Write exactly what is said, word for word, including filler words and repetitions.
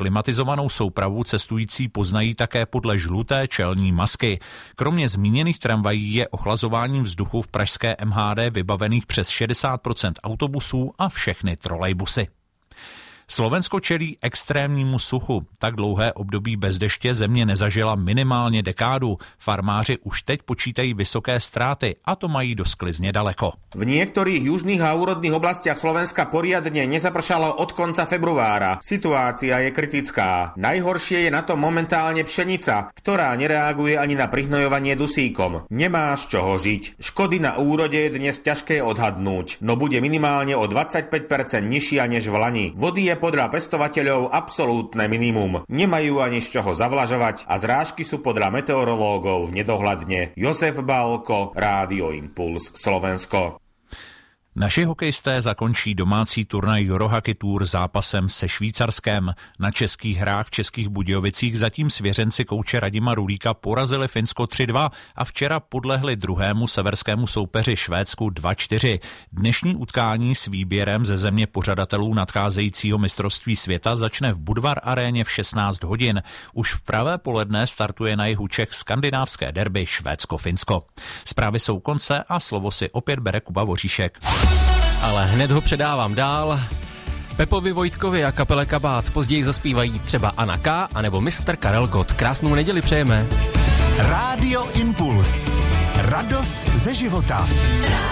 klimatizovanou soupravu cestující poznají také podle žluté čelní masky. Kromě zmíněných tramvají je ochlazováním vzduchu v pražské M H D vybavených přes šedesát procent autobusů a všechny trolejbusy. Slovensko čelí extrémnímu suchu. Tak dlouhé období bez deště země nezažila minimálně dekádu. Farmáři už teď počítají vysoké ztráty a to mají do sklizně daleko. V niektorých južných a úrodných oblastiach Slovenska poriadne nezapršalo od konca februára. Situácia je kritická. Najhoršie je na to momentálne pšenica, ktorá nereaguje ani na prihnojovanie dusíkom. Nemá z čoho žiť. Škody na úrode je dnes ťažké odhadnúť, no bude minimálne o dvadsaťpäť percent nižšia než v lani. Vody je podľa pestovateľov absolútne minimum. Nemajú ani z čoho zavlažovať a zrážky sú podľa meteorológov v nedohľadne. Josef Balko, Rádio Impuls, Slovensko. Naši hokejisté zakončí domácí turnaj Eurohockey Tour zápasem se Švýcarskem. Na českých hrách v Českých Budějovicích zatím svěřenci kouče Radima Rulíka porazili Finsko tři dva a včera podlehli druhému severskému soupeři Švédsku dva čtyři. Dnešní utkání s výběrem ze země pořadatelů nadcházejícího mistrovství světa začne v Budvar aréně v šestnáct hodin. Už v pravé poledne startuje na jihu Čech skandinávské derby Švédsko-Finsko. Zprávy jsou konce a slovo si opět bere Kuba Voříšek. Ale hned ho předávám dál. Pepovi Vojtkovi a kapele Kabát později zaspívají třeba Anna K. anebo mistr Karel Gott. Krásnou neděli přejeme. Rádio Impuls. Radost ze života.